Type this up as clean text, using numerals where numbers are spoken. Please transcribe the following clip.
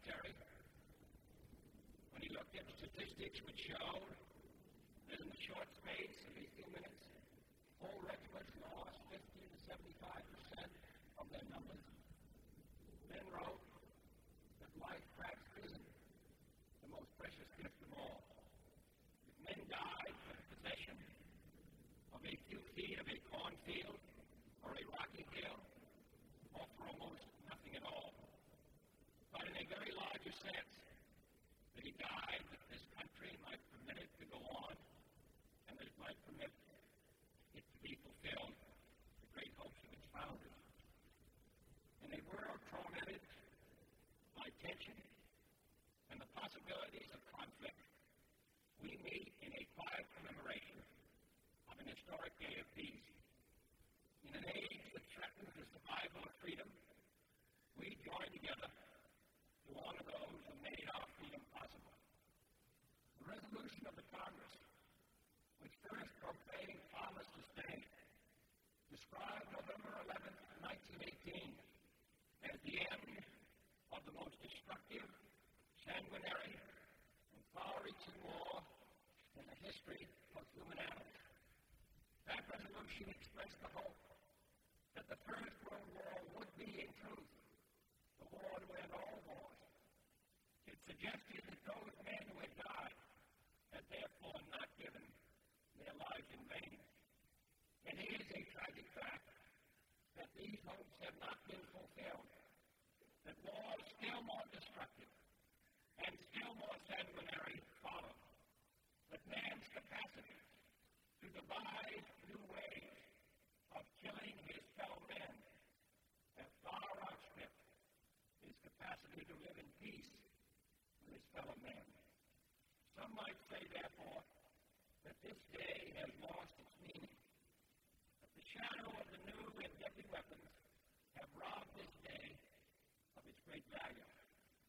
Secretary when he looked at statistics which showed that in the short space of 18 minutes, whole regiments lost 50 to 75% of their numbers. Then wrote that life cracks prison, the most precious gift of all. If men died for the possession of a few feet of a cornfield or a rocky hill, or for almost nothing at all, but in a very larger sense, that he died that this country might permit it to go on, and that it might permit it to be fulfilled, the great hopes of its founders. In a world tormented by tension and the possibilities of conflict, we meet in a quiet commemoration of an historic day of peace. In an age that threatens the survival of freedom, we join together to honor those who made our freedom possible. The resolution of the Congress, which first proclaimed farmers to stay, described November 11th, 1918, as the end of the most destructive, sanguinary, and far-reaching war in the history of humanity. That resolution expressed the hope that the First World War would be, in truth, the war to end all wars. It suggested that those men who had died had therefore not given their lives in vain. And it is a tragic fact that these hopes have not been fulfilled, that wars still more destructive and still more sanguinary follow, that man's capacity to devise new ways of killing his fellow men has far outstripped his capacity to live in peace with his fellow men. Some might say, therefore, that this day has lost its meaning, that the shadow of the new and deadly weapons have robbed this day of its great value.